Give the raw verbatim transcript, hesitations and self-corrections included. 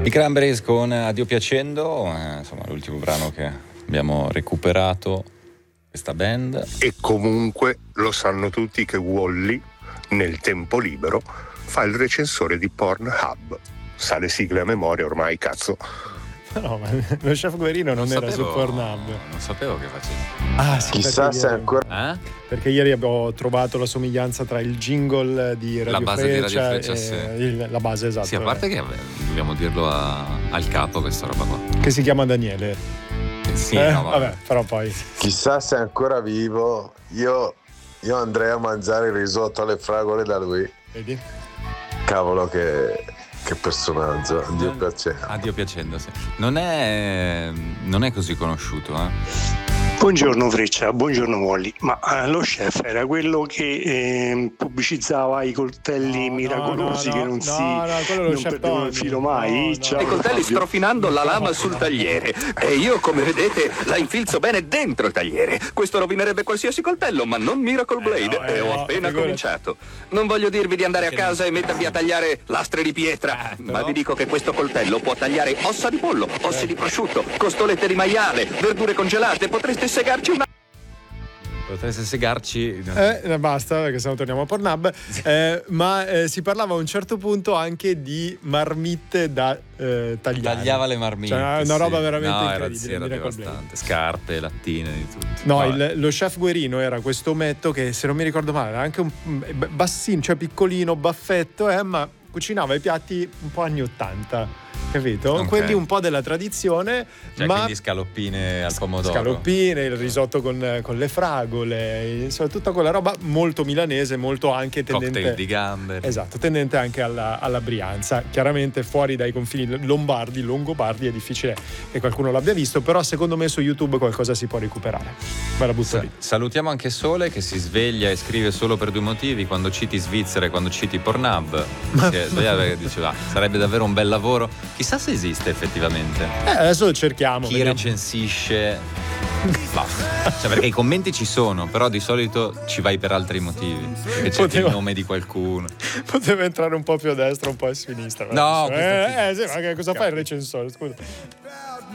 I Cranberries con Addio piacendo, eh, insomma l'ultimo brano che abbiamo recuperato questa band. E comunque lo sanno tutti che Wally nel tempo libero fa il recensore di Pornhub, sa le sigle a memoria ormai, cazzo. No, ma lo chef Guerino non, non era sapevo, su Pornhub. Non sapevo che facesse. Ah, sì, chissà se ieri, ancora. Eh? Perché ieri abbiamo trovato la somiglianza tra il jingle di Radio la base Freccia di Radio Freccia, e sì. il, la base, esatto. Sì, a parte che dobbiamo dirlo a, al capo questa roba qua. Che si chiama Daniele. Sì, eh, no, vabbè, però poi. Chissà se è ancora vivo. Io, io andrei a mangiare il risotto alle fragole da lui. Vedi? Cavolo che. Che personaggio, Addio piacendo. Addio piacendo, sì. Non è, non è così conosciuto, eh. Buongiorno Freccia, buongiorno Wally. Ma eh, lo chef era quello che eh, pubblicizzava i coltelli no, miracolosi no, no, che non no, si no, quello non perdevano il filo mai. No, Ciao, I coltelli Fabio. strofinando la lama sul tagliere. E io, come vedete, la infilzo bene dentro il tagliere. Questo rovinerebbe qualsiasi coltello, ma non Miracle Blade. Eh no, eh e ho no, appena figurati. cominciato. Non voglio dirvi di andare a casa e mettervi a tagliare lastre di pietra, Eh, ma però- vi dico che questo coltello può tagliare ossa di pollo, ossi di prosciutto, costolette di maiale, verdure congelate. Potreste segarci una... Potreste segarci. Eh, basta, perché sennò torniamo a Pornhub. Eh, ma eh, si parlava a un certo punto anche di marmitte da eh, tagliare. Tagliava le marmitte. Cioè, una roba sì. veramente no, era, incredibile. sì, era Miracle devastante. Scarpe, lattine, di tutto. No, Vabbè. il, lo chef Guerino era questo ometto che, se non mi ricordo male, era anche un bassino, cioè piccolino, baffetto, eh, ma cucinava i piatti un po' anni ottanta, capito? Ok. Quindi un po' della tradizione, Cioè, ma quindi scaloppine al pomodoro. scaloppine, il risotto con, con le fragole, insomma tutta quella roba molto milanese, molto anche tendente. Cocktail di gamberi. Esatto, tendente anche alla, alla Brianza. Chiaramente fuori dai confini lombardi, longobardi, è difficile che qualcuno l'abbia visto, però secondo me su YouTube qualcosa si può recuperare. Me la butto Sa- lì. salutiamo anche Sole che si sveglia e scrive solo per due motivi: quando citi Svizzera e quando citi Pornhub. Si è svegliata perché diceva sarebbe davvero un bel lavoro. Chissà se esiste effettivamente. Eh, adesso lo cerchiamo. Chi vediamo. recensisce. No. Cioè, perché i commenti ci sono, però di solito ci vai per altri motivi. Perché c'è Poteva- il nome di qualcuno. Poteva entrare un po' più a destra, un po' a sinistra. No, eh, questo eh, sì, ma che cosa fa il recensore? Scusa.